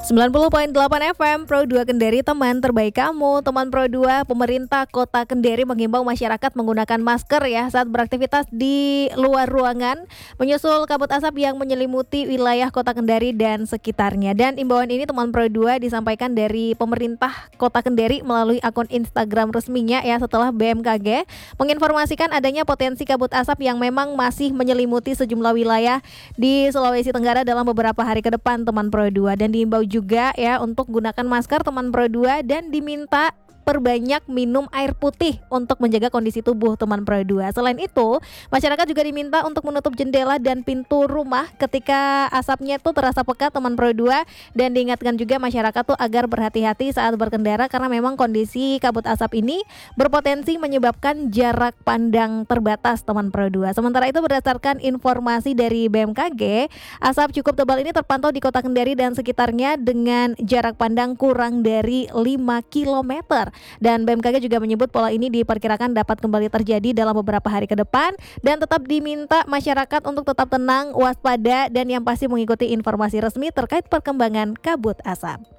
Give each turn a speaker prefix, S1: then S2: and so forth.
S1: 90,8 FM Pro 2 Kendari, teman terbaik kamu. Teman Pro 2, pemerintah Kota Kendari menghimbau masyarakat menggunakan masker ya saat beraktivitas di luar ruangan menyusul kabut asap yang menyelimuti wilayah Kota Kendari dan sekitarnya. Dan imbauan ini teman Pro 2 disampaikan dari pemerintah Kota Kendari melalui akun Instagram resminya ya setelah BMKG menginformasikan adanya potensi kabut asap yang memang masih menyelimuti sejumlah wilayah di Sulawesi Tenggara dalam beberapa hari ke depan teman Pro 2, dan diimbau juga ya untuk gunakan masker teman Pro 2 dan diminta perbanyak minum air putih untuk menjaga kondisi tubuh teman Pro 2. Selain itu, masyarakat juga diminta untuk menutup jendela dan pintu rumah ketika asapnya itu terasa pekat teman Pro 2, dan diingatkan juga masyarakat tuh agar berhati-hati saat berkendara karena memang kondisi kabut asap ini berpotensi menyebabkan jarak pandang terbatas teman Pro 2. Sementara itu berdasarkan informasi dari BMKG, asap cukup tebal ini terpantau di Kota Kendari dan sekitarnya dengan jarak pandang kurang dari 5 km. Dan BMKG juga menyebut pola ini diperkirakan dapat kembali terjadi dalam beberapa hari ke depan, dan tetap diminta masyarakat untuk tetap tenang, waspada, dan yang pasti mengikuti informasi resmi terkait perkembangan kabut asap.